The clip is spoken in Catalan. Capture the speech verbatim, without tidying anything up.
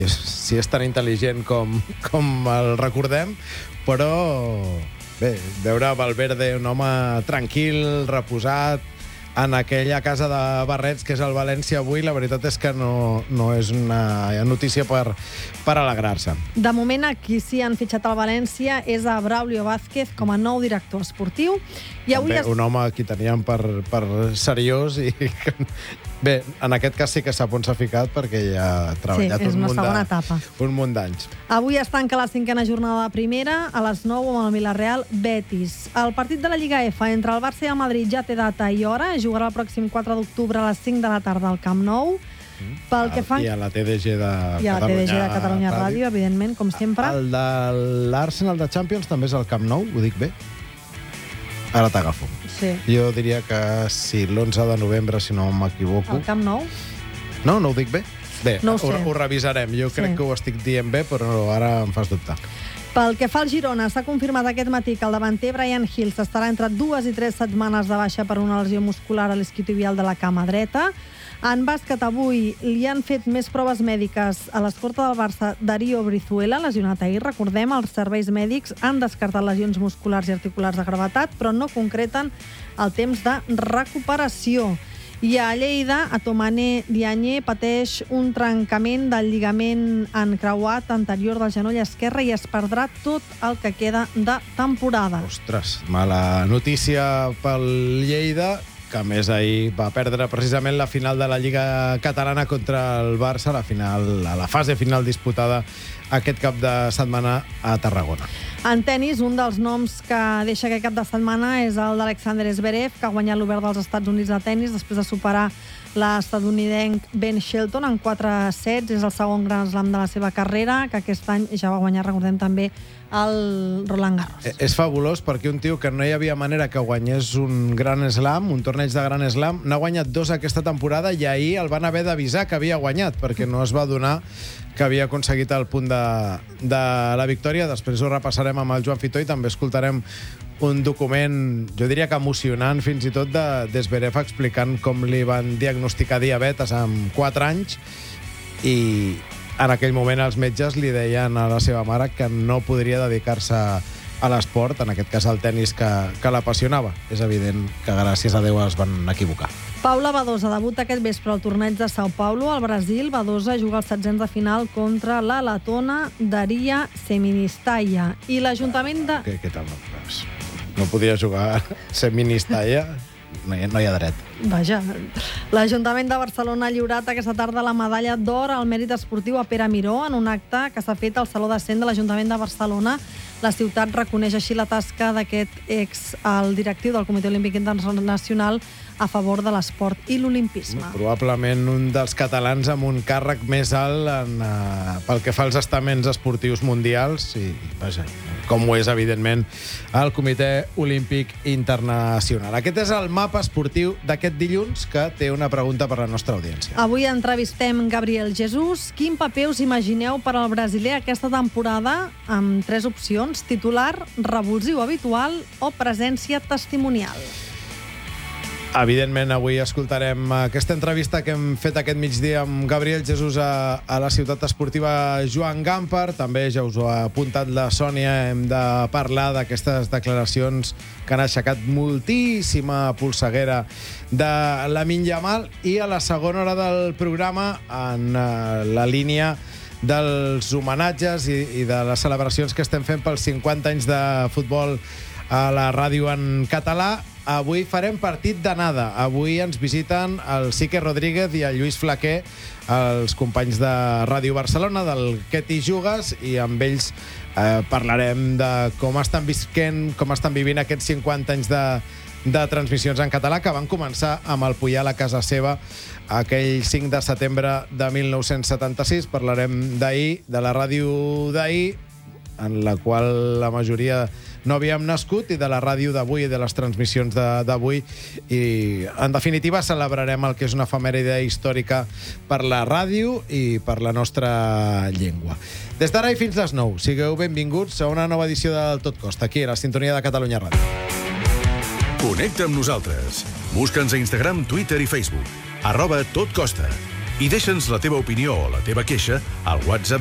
si és tan intel·ligent com, com el recordem, però bé, veure Valverde, un home tranquil, reposat, en aquella casa de barrets que és el València avui, la veritat és que no, no és una notícia per, per alegrar-se. De moment, aquí sí han fitxat al València és a Braulio Vázquez com a nou director esportiu. I avui També es... un home que teníem per, per seriós i que... Bé, en aquest cas sí que sap on s'ha ficat perquè ja ha treballat sí, és un, una munt segona de, etapa. un munt d'anys. Avui es tanca la cinquena jornada de primera a les nou amb el Villarreal Betis. El partit de la Lliga F entre el Barça i el Madrid ja té data i hora. Jugarà el pròxim quatre d'octubre a les cinc de la tarda al Camp Nou. Pel que fa... I a la T D G de I a la T D G de Catalunya Ràdio, Ràdio, evidentment, com sempre. El de l'Arsenal de Champions també és al Camp Nou, ho dic bé? Ara t'agafo. Sí. Jo diria que sí, l'onze de novembre, si no m'equivoco. Al Camp Nou? No, no ho dic bé? Bé, no ho, ho, ho revisarem. Jo crec sí. que ho estic dient bé, però ara em fas dubtar. Pel que fa al Girona, s'ha confirmat aquest matí que el davanter Bryan Gil estarà entre dues i tres setmanes de baixa per una lesió muscular a l'esquiotibial de la cama dreta. En bàsquet, avui li han fet més proves mèdiques a l'escorta del Barça Darío Brizuela, lesionat ahir. Recordem, els serveis mèdics han descartat lesions musculars i articulars de gravetat, però no concreten el temps de recuperació. I a Lleida, Atomane Diagne pateix un trencament del lligament encreuat anterior del genoll esquerre i es perdrà tot el que queda de temporada. Ostres, mala notícia pel Lleida, que a més ahir va perdre precisament la final de la Lliga Catalana contra el Barça, la final, a la fase final disputada aquest cap de setmana a Tarragona. En tennis, un dels noms que deixa aquest cap de setmana és el d'Alexander Zverev, que ha guanyat l'Obert dels Estats Units de tennis després de superar l'estadounidenc Ben Shelton en quatre sets. És el segon Grand Slam de la seva carrera, que aquest any ja va guanyar, recordem també, el Roland Garros. És fabulós perquè un tio que no hi havia manera que guanyés un Grand Slam, un torneig de Grand Slam, n'ha guanyat dos aquesta temporada i ahir el van haver d'avisar que havia guanyat perquè no es va donar que havia aconseguit el punt de, de la victòria. Després ho repassarem amb el Joan Fitó i també escoltarem un document, jo diria que emocionant fins i tot, de, de Zverev explicant com li van diagnosticar diabetes amb quatre anys i en aquell moment els metges li deien a la seva mare que no podria dedicar-se a l'esport, en aquest cas al tennis, que, que l'apassionava. És evident que gràcies a Déu es van equivocar. Paula Badosa debuta aquest vespre al torneig de Sao Paulo, al Brasil. Badosa juga als setzents de final contra la letona Daria Seministaya. I l'Ajuntament de... Què, què tal? No podia jugar Seministaya? No hi, no hi ha dret. Vaja, l'Ajuntament de Barcelona ha lliurat aquesta tarda la medalla d'or al mèrit esportiu a Pere Miró en un acte que s'ha fet al Saló de Cent de l'Ajuntament de Barcelona. La ciutat reconeix així la tasca d'aquest ex, el directiu del Comitè Olímpic Internacional a favor de l'esport i l'olimpisme. Probablement un dels catalans amb un càrrec més alt en, uh, pel que fa als estaments esportius mundials i, vaja, com ho és, evidentment, el Comitè Olímpic Internacional. Aquest és el mapa esportiu d'aquest dilluns, que té una pregunta per a la nostra audiència. Avui entrevistem Gabriel Jesús. Quin paper us imagineu per al brasiler aquesta temporada amb tres opcions: titular, revulsiu habitual o presència testimonial? Evidentment, avui escoltarem aquesta entrevista que hem fet aquest migdia amb Gabriel Jesús a, a la ciutat esportiva Joan Gamper. També ja us ho ha apuntat la Sònia, hem de parlar d'aquestes declaracions que han aixecat moltíssima polseguera de Lamine Yamal. I a la segona hora del programa, en uh, la línia dels homenatges i, i de les celebracions que estem fent pels cinquanta anys de futbol a la ràdio en català, avui farem partit d'anada. Avui ens visiten el Sique Rodríguez i el Lluís Flaquer, els companys de Ràdio Barcelona, del Què t'hi jugues, i amb ells eh, parlarem de com estan visquent, com estan vivint aquests cinquanta anys de, de transmissions en català, que van començar amb el Puyal a casa seva aquell cinc de setembre de mil nou-cents setanta-sis. Parlarem d'ahir, de la ràdio d'ahir, en la qual la majoria no havíem nascut, i de la ràdio d'avui i de les transmissions d'avui. I, en definitiva, celebrarem el que és una efemèride històrica per la ràdio i per la nostra llengua. Des d'ara i fins les nou, sigueu benvinguts a una nova edició del Tot Costa, aquí a la sintonia de Catalunya Ràdio. Connecta amb nosaltres. Busca'ns a Instagram, Twitter i Facebook. Arroba Tot Costa. i deixa'ns la teva opinió o la teva queixa al WhatsApp